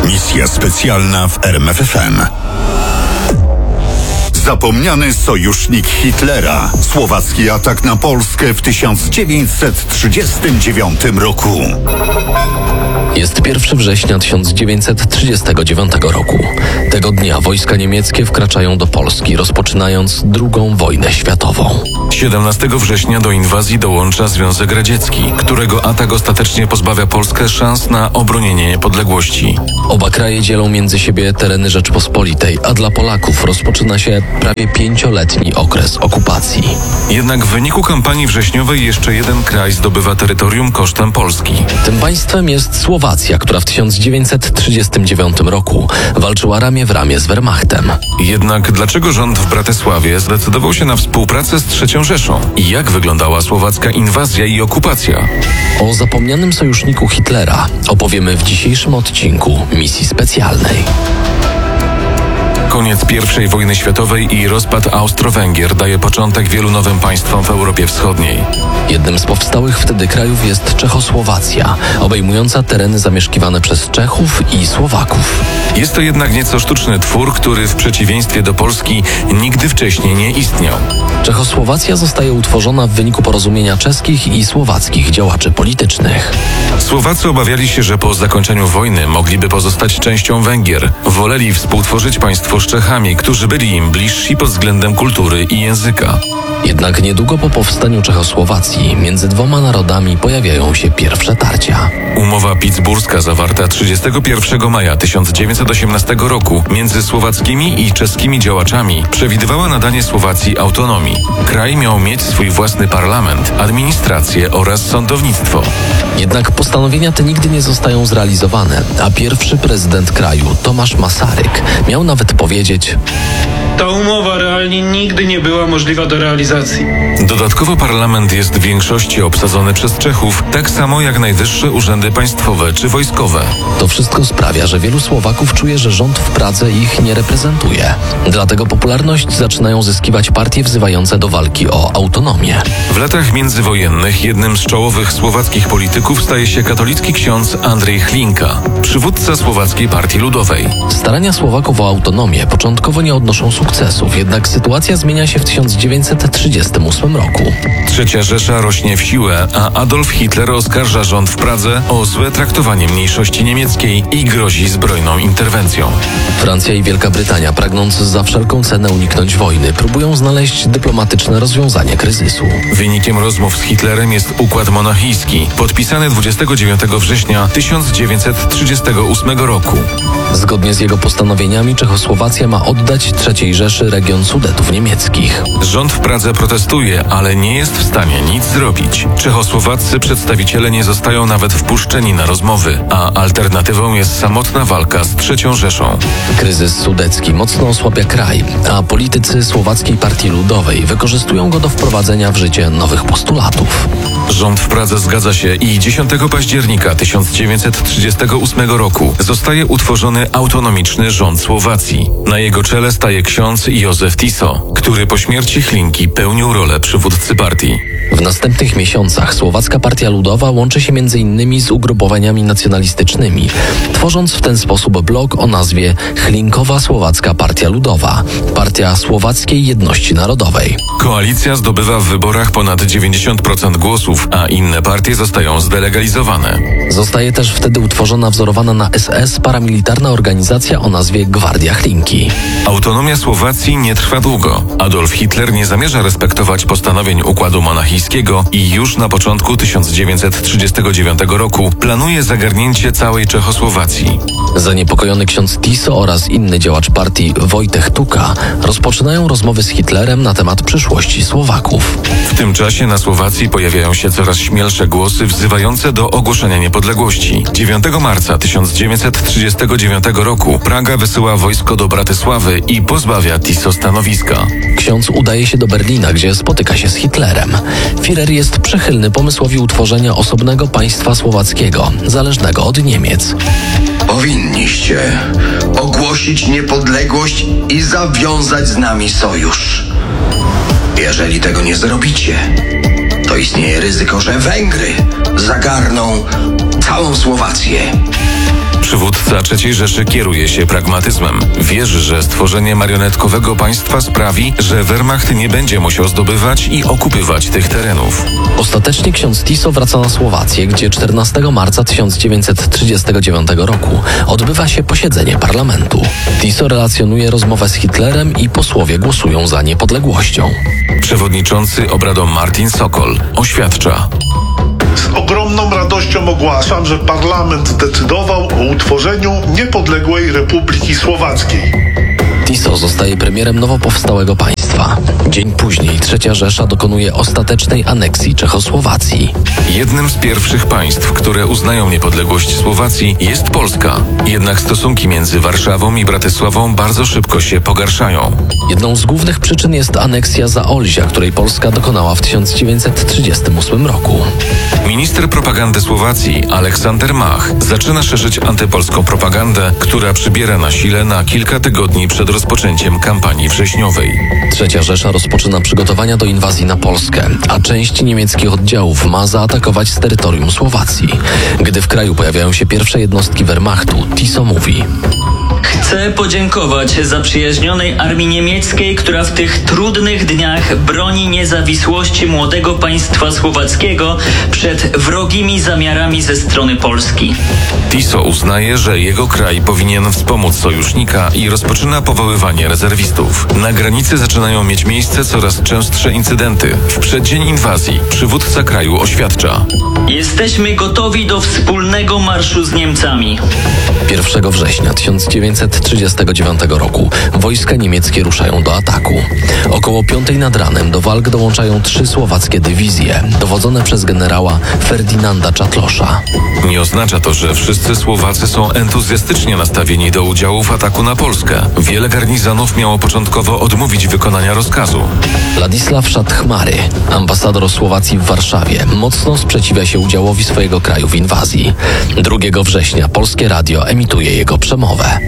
Misja specjalna w RMFFM. Zapomniany sojusznik Hitlera. Słowacki atak na Polskę w 1939 roku. Jest 1 września 1939 roku. Tego dnia wojska niemieckie wkraczają do Polski, rozpoczynając II wojnę światową. 17 września do inwazji dołącza Związek Radziecki, którego atak ostatecznie pozbawia Polskę szans na obronienie niepodległości. Oba kraje dzielą między siebie tereny Rzeczpospolitej, a dla Polaków rozpoczyna się prawie 5-letni okres okupacji. Jednak w wyniku kampanii wrześniowej jeszcze jeden kraj zdobywa terytorium kosztem Polski. Tym państwem jest Słowacja, która w 1939 roku walczyła ramię w ramię z Wehrmachtem. Jednak dlaczego rząd w Bratysławie zdecydował się na współpracę z III Rzeszą? I jak wyglądała słowacka inwazja i okupacja? O zapomnianym sojuszniku Hitlera opowiemy w dzisiejszym odcinku Misji Specjalnej. Koniec I wojny światowej i rozpad Austro-Węgier daje początek wielu nowym państwom w Europie Wschodniej. Jednym z powstałych wtedy krajów jest Czechosłowacja, obejmująca tereny zamieszkiwane przez Czechów i Słowaków. Jest to jednak nieco sztuczny twór, który w przeciwieństwie do Polski nigdy wcześniej nie istniał. Czechosłowacja zostaje utworzona w wyniku porozumienia czeskich i słowackich działaczy politycznych. Słowacy obawiali się, że po zakończeniu wojny mogliby pozostać częścią Węgier. Woleli współtworzyć państwo z Czechami, którzy byli im bliżsi pod względem kultury i języka. Jednak niedługo po powstaniu Czechosłowacji między dwoma narodami pojawiają się pierwsze tarcia. Umowa pittsburska zawarta 31 maja 1918 roku między słowackimi i czeskimi działaczami przewidywała nadanie Słowacji autonomii. Kraj miał mieć swój własny parlament, administrację oraz sądownictwo. Jednak postanowienia te nigdy nie zostają zrealizowane, a pierwszy prezydent kraju, Tomasz Masaryk, miał nawet powiedzieć: ta umowa realnie nigdy nie była możliwa do realizacji. Dodatkowo parlament jest w większości obsadzony przez Czechów, tak samo jak najwyższe urzędy państwowe czy wojskowe. To wszystko sprawia, że wielu Słowaków czuje, że rząd w Pradze ich nie reprezentuje. Dlatego popularność zaczynają zyskiwać partie wzywające do walki o autonomię. W latach międzywojennych jednym z czołowych słowackich polityków staje się katolicki ksiądz Andrzej Hlinka, przywódca Słowackiej Partii Ludowej. Starania Słowaków o autonomię początkowo nie odnoszą sukcesów, jednak sytuacja zmienia się w 1938 roku. III Rzesza rośnie w siłę, a Adolf Hitler oskarża rząd w Pradze o złe traktowanie mniejszości niemieckiej i grozi zbrojną interwencją. Francja i Wielka Brytania, pragnąc za wszelką cenę uniknąć wojny, próbują znaleźć dyplomatyczne rozwiązanie kryzysu. Wynikiem rozmów z Hitlerem jest układ monachijski, podpisany 29 września 1938 roku. Zgodnie z jego postanowieniami Czechosłowacja ma oddać III Rzeszy region Sudetów niemieckich. Rząd w Pradze protestuje, ale nie jest w stanie nic zrobić. Czechosłowaccy przedstawiciele nie zostają nawet wpuszczeni na rozmowy, a alternatywą jest samotna walka z III Rzeszą. Kryzys sudecki mocno osłabia kraj, a politycy Słowackiej Partii Ludowej wykorzystują go do wprowadzenia w życie nowych postulatów. Rząd w Pradze zgadza się i 10 października 1938 roku zostaje utworzony autonomiczny rząd Słowacji. Na jego czele staje ksiądz Józef Tiso, który po śmierci Hlinki pełnił rolę przywódcy partii. W następnych miesiącach Słowacka Partia Ludowa łączy się m.in. z ugrupowaniami nacjonalistycznymi, tworząc w ten sposób blok o nazwie Hlinkowa Słowacka Partia Ludowa, Partia Słowackiej Jedności Narodowej. Koalicja zdobywa w wyborach ponad 90% głosów, a inne partie zostają zdelegalizowane. Zostaje też wtedy utworzona wzorowana na SS paramilitarna organizacja o nazwie Gwardia Hlinki. Autonomia Słowacji nie trwa długo. Adolf Hitler nie zamierza respektować postanowień układu monachijskiego i już na początku 1939 roku planuje zagarnięcie całej Czechosłowacji. Zaniepokojony ksiądz Tiso oraz inny działacz partii Wojtek Tuka rozpoczynają rozmowy z Hitlerem na temat przyszłości Słowaków. W tym czasie na Słowacji pojawiają się coraz śmielsze głosy wzywające do ogłoszenia niepodległości. 9 marca 1939 roku Praga wysyła wojsko do Bratysławy i pozbawia Tiso stanowiska. Ksiądz udaje się do Berlina, gdzie spotyka się z Hitlerem. Führer jest przychylny pomysłowi utworzenia osobnego państwa słowackiego, zależnego od Niemiec. Powinniście ogłosić niepodległość i zawiązać z nami sojusz. Jeżeli tego nie zrobicie, to istnieje ryzyko, że Węgry zagarną całą Słowację. Przywódca III Rzeszy kieruje się pragmatyzmem. Wierzy, że stworzenie marionetkowego państwa sprawi, że Wehrmacht nie będzie musiał zdobywać i okupywać tych terenów. Ostatecznie ksiądz Tiso wraca na Słowację, gdzie 14 marca 1939 roku odbywa się posiedzenie parlamentu. Tiso relacjonuje rozmowę z Hitlerem i posłowie głosują za niepodległością. Przewodniczący obradom Martin Sokol oświadcza: Z ogromną radością ogłaszam, że parlament zdecydował o utworzeniu niepodległej Republiki Słowackiej. Tiso zostaje premierem nowo powstałego państwa. Dzień później III Rzesza dokonuje ostatecznej aneksji Czechosłowacji. Jednym z pierwszych państw, które uznają niepodległość Słowacji, jest Polska. Jednak stosunki między Warszawą i Bratysławą bardzo szybko się pogarszają. Jedną z głównych przyczyn jest aneksja Zaolzia, której Polska dokonała w 1938 roku. Minister propagandy Słowacji Aleksander Mach zaczyna szerzyć antypolską propagandę, która przybiera na sile na kilka tygodni przed rozpoczęciem kampanii wrześniowej. III Rzesza rozpoczyna przygotowania do inwazji na Polskę, a część niemieckich oddziałów ma zaatakować z terytorium Słowacji. Gdy w kraju pojawiają się pierwsze jednostki Wehrmachtu, Tiso mówi: Chcę podziękować zaprzyjaźnionej armii niemieckiej, która w tych trudnych dniach broni niezawisłości młodego państwa słowackiego przed wrogimi zamiarami ze strony Polski. Tiso uznaje, że jego kraj powinien wspomóc sojusznika i rozpoczyna powoływanie rezerwistów. Na granicy zaczynają mieć miejsce coraz częstsze incydenty. W przeddzień inwazji przywódca kraju oświadcza: Jesteśmy gotowi do wspólnego marszu z Niemcami. 1 września 1939 roku wojska niemieckie ruszają do ataku. Około 5 nad ranem do walk dołączają 3 słowackie dywizje, dowodzone przez generała Ferdynanda Czatlosza. Nie oznacza to, że wszyscy Słowacy są entuzjastycznie nastawieni do udziału w ataku na Polskę. Wiele garnizonów miało początkowo odmówić wykonania rozkazu. Ladisław Szatchmary, ambasador Słowacji w Warszawie, mocno sprzeciwia się udziałowi swojego kraju w inwazji. 2 września Polskie Radio emituje jego przemowę.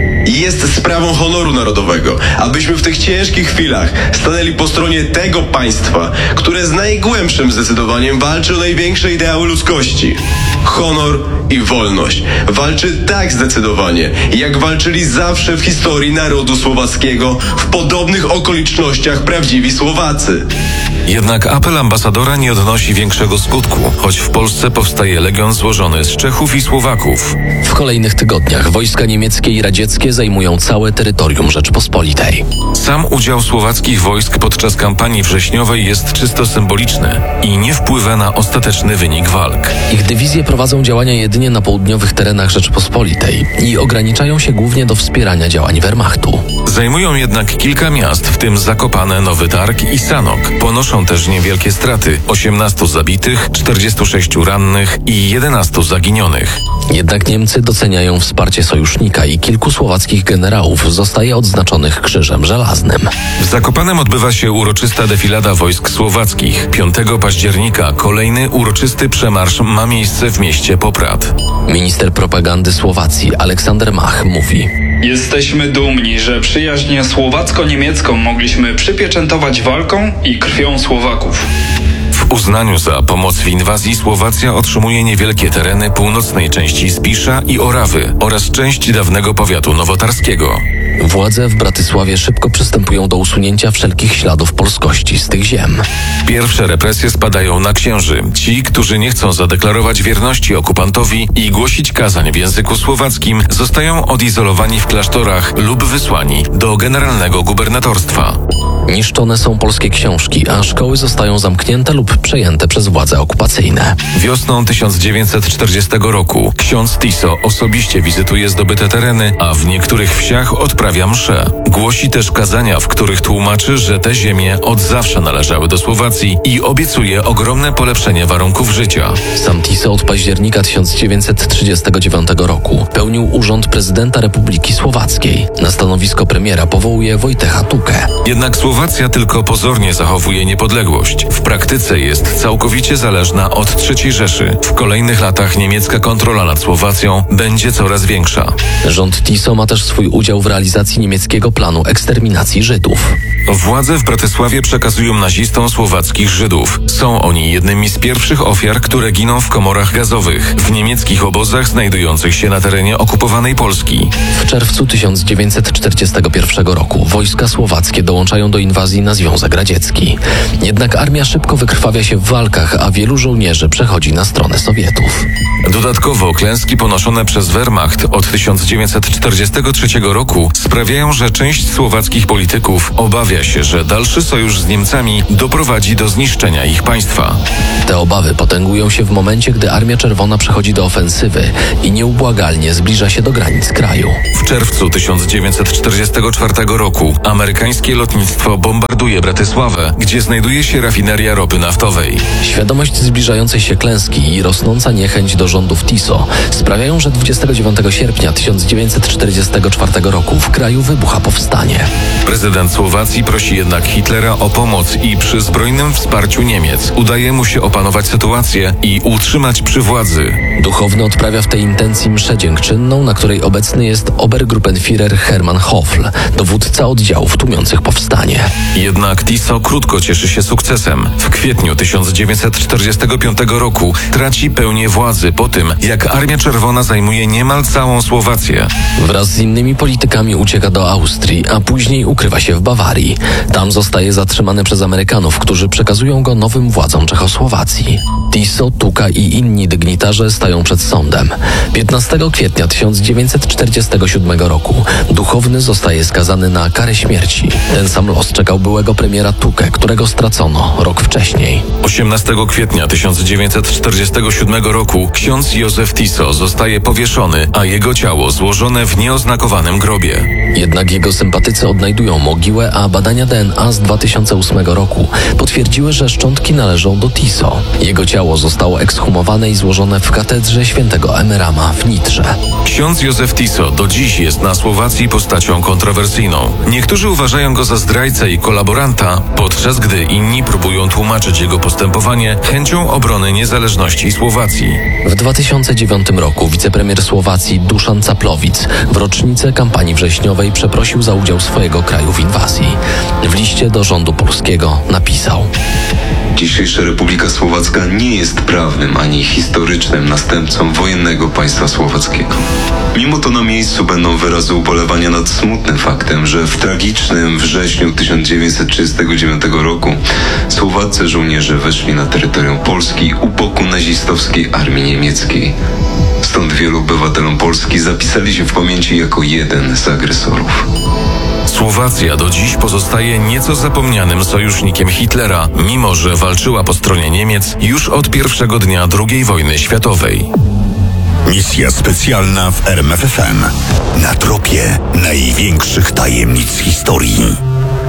Jest sprawą honoru narodowego, abyśmy w tych ciężkich chwilach stanęli po stronie tego państwa, które z najgłębszym zdecydowaniem walczy o największe ideały ludzkości. Honor i wolność. Walczy tak zdecydowanie, jak walczyli zawsze w historii narodu słowackiego w podobnych okolicznościach prawdziwi Słowacy. Jednak apel ambasadora nie odnosi większego skutku, choć w Polsce powstaje legion złożony z Czechów i Słowaków. W kolejnych tygodniach wojska niemieckie i radzieckie zajmują całe terytorium Rzeczpospolitej. Sam udział słowackich wojsk podczas kampanii wrześniowej jest czysto symboliczny i nie wpływa na ostateczny wynik walk. Ich dywizje prowadzą działania jedynie na południowych terenach Rzeczpospolitej i ograniczają się głównie do wspierania działań Wehrmachtu. Zajmują jednak kilka miast, w tym Zakopane, Nowy Targ i Sanok. Ponoszą też niewielkie straty: 18 zabitych, 46 rannych i 11 zaginionych. Jednak Niemcy doceniają wsparcie sojusznika i kilku słowackich generałów zostaje odznaczonych Krzyżem Żelaznym. W Zakopanem odbywa się uroczysta defilada wojsk słowackich. 5 października kolejny uroczysty przemarsz ma miejsce w mieście Poprad. Minister propagandy Słowacji Aleksander Mach mówi: Jesteśmy dumni, że przyjaźń słowacko-niemiecką mogliśmy przypieczętować walką i krwią Słowaków. W uznaniu za pomoc w inwazji Słowacja otrzymuje niewielkie tereny północnej części Spisza i Orawy oraz część dawnego powiatu nowotarskiego. Władze w Bratysławie szybko przystępują do usunięcia wszelkich śladów polskości z tych ziem. Pierwsze represje spadają na księży. Ci, którzy nie chcą zadeklarować wierności okupantowi i głosić kazań w języku słowackim, zostają odizolowani w klasztorach lub wysłani do generalnego gubernatorstwa. Niszczone są polskie książki, a szkoły zostają zamknięte lub przejęte przez władze okupacyjne. Wiosną 1940 roku ksiądz Tiso osobiście wizytuje zdobyte tereny, a w niektórych wsiach odprawia msze. Głosi też kazania, w których tłumaczy, że te ziemie od zawsze należały do Słowacji i obiecuje ogromne polepszenie warunków życia. Sam Tiso od października 1939 roku pełnił urząd prezydenta Republiki Słowackiej. Na stanowisko premiera powołuje Wojtecha Tukę. Jednak Słowacja Słowacja tylko pozornie zachowuje niepodległość. W praktyce jest całkowicie zależna od III Rzeszy. W kolejnych latach niemiecka kontrola nad Słowacją będzie coraz większa. Rząd Tiso ma też swój udział w realizacji niemieckiego planu eksterminacji Żydów. Władze w Bratysławie przekazują nazistom słowackich Żydów. Są oni jednymi z pierwszych ofiar, które giną w komorach gazowych, w niemieckich obozach znajdujących się na terenie okupowanej Polski. W czerwcu 1941 roku wojska słowackie dołączają do inwazji na Związek Radziecki. Jednak armia szybko wykrwawia się w walkach, a wielu żołnierzy przechodzi na stronę Sowietów. Dodatkowo klęski ponoszone przez Wehrmacht od 1943 roku sprawiają, że część słowackich polityków obawia się, że dalszy sojusz z Niemcami doprowadzi do zniszczenia ich państwa. Te obawy potęgują się w momencie, gdy Armia Czerwona przechodzi do ofensywy i nieubłagalnie zbliża się do granic kraju. W czerwcu 1944 roku amerykańskie lotnictwo bombarduje Bratysławę, gdzie znajduje się rafineria ropy naftowej. Świadomość zbliżającej się klęski i rosnąca niechęć do rządów Tiso sprawiają, że 29 sierpnia 1944 roku w kraju wybucha powstanie. Prezydent Słowacji prosi jednak Hitlera o pomoc i przy zbrojnym wsparciu Niemiec udaje mu się opanować sytuację i utrzymać przy władzy. Duchowny odprawia w tej intencji mszę dziękczynną, na której obecny jest Obergruppenführer Hermann Hoffl, dowódca oddziałów tłumiących powstanie. Jednak Tiso krótko cieszy się sukcesem. W kwietniu 1945 roku traci pełnię władzy po tym, jak Armia Czerwona zajmuje niemal całą Słowację. Wraz z innymi politykami ucieka do Austrii, a później ukrywa się w Bawarii. Tam zostaje zatrzymany przez Amerykanów, którzy przekazują go nowym władzom Czechosłowacji. Tiso, Tuka i inni dygnitarze stają przed sądem. 15 kwietnia 1947 roku duchowny zostaje skazany na karę śmierci. Ten sam los czekał byłego premiera Tukę, którego stracono rok wcześniej. 18 kwietnia 1947 roku ksiądz Józef Tiso zostaje powieszony, a jego ciało złożone w nieoznakowanym grobie. Jednak jego sympatycy odnajdują mogiłę, a badania DNA z 2008 roku potwierdziły, że szczątki należą do Tiso. Jego ciało zostało ekshumowane i złożone w katedrze świętego Emerama w Nitrze. Ksiądz Józef Tiso do dziś jest na Słowacji postacią kontrowersyjną. Niektórzy uważają go za zdrajcę i kolaboranta, podczas gdy inni próbują tłumaczyć jego postępowanie chęcią obrony niezależności Słowacji. W 2009 roku wicepremier Słowacji Duszan Caplovic w rocznicę kampanii wrześniowej przeprosił za udział swojego kraju w inwazji. W liście do rządu polskiego napisał: Dzisiejsza Republika Słowacka nie jest prawnym ani historycznym następcą wojennego państwa słowackiego. Mimo to na miejscu będą wyrazy ubolewania nad smutnym faktem, że w tragicznym wrześniu 1939 roku słowaccy żołnierze weszli na terytorium Polski u boku nazistowskiej armii niemieckiej. Stąd wielu obywatelom Polski zapisali się w pamięci jako jeden z agresorów. Słowacja do dziś pozostaje nieco zapomnianym sojusznikiem Hitlera, mimo że walczyła po stronie Niemiec już od pierwszego dnia II wojny światowej. Misja specjalna w RMFFM. Na tropie największych tajemnic historii.